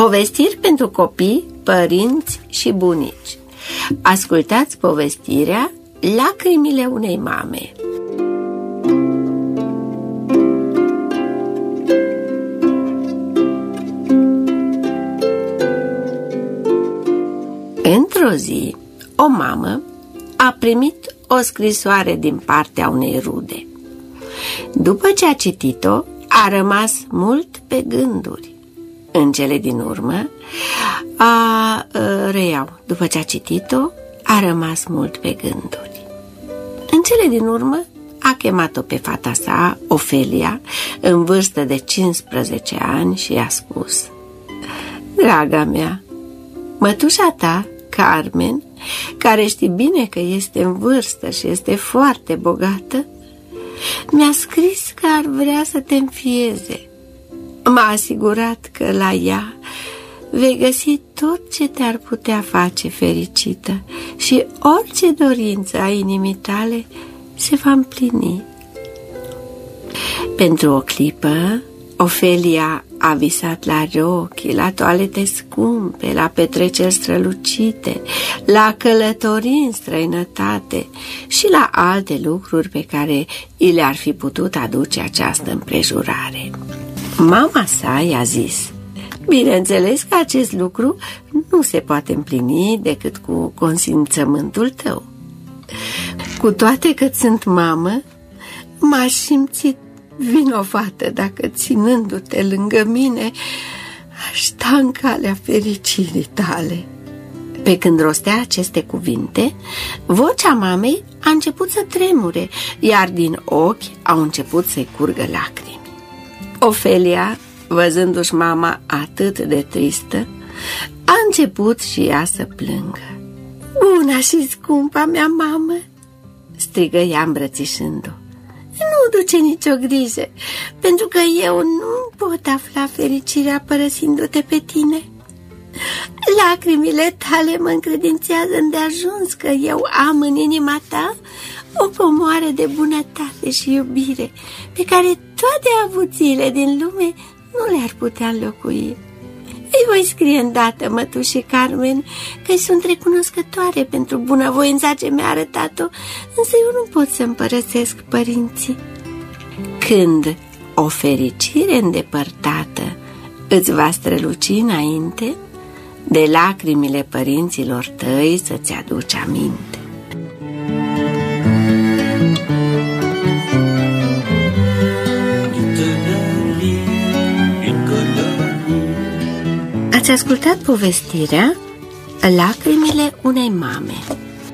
Povestiri pentru copii, părinți și bunici. Ascultați povestirea Lacrimile unei mame. Într-o zi, o mamă a primit o scrisoare din partea unei rude. După ce a citit-o, a rămas mult pe gânduri. În cele din urmă, după ce a citit-o, a rămas mult pe gânduri. În cele din urmă, a chemat-o pe fata sa, Ofelia, în vârstă de 15 ani și i-a spus: Draga mea, mătușa ta, Carmen, care știi bine că este în vârstă și este foarte bogată, mi-a scris că ar vrea să te înfieze. M-a asigurat că la ea vei găsi tot ce te-ar putea face fericită și orice dorință a inimii tale se va împlini. Pentru o clipă, Ofelia a visat la rochii, la toalete scumpe, la petreceri strălucite, la călătorii în străinătate și la alte lucruri pe care i le-ar fi putut aduce această împrejurare. Mama sa i-a zis: bineînțeles că acest lucru nu se poate împlini decât cu consimțământul tău. Cu toate că sunt mamă, m-aș simți vinovată dacă, ținându-te lângă mine, aș sta în calea fericirii tale. Pe când rostea aceste cuvinte, vocea mamei a început să tremure, iar din ochi au început să-i curgă lacrimi. Ofelia, văzându-și mama atât de tristă, a început și ea să plângă. Buna și scumpa mea mamă, strigă ea îmbrățișându-o, nu duce nicio grijă, pentru că eu nu pot afla fericirea părăsindu-te pe tine. Lacrimile tale mă încredințează îndeajuns că eu am în inima ta o comoară de bunătate și iubire pe care toate avuțiile din lume nu le-ar putea înlocui. Îi voi scrie îndată mătușii Carmen că-i sunt recunoscătoare pentru bunăvoința ce mi-a arătat-o, însă eu nu pot să-mi părăsesc părinții. Când o fericire îndepărtată îți va străluci înainte, de lacrimile părinților tăi să-ți aduci aminte. Ați ascultat povestirea Lacrimile unei mame.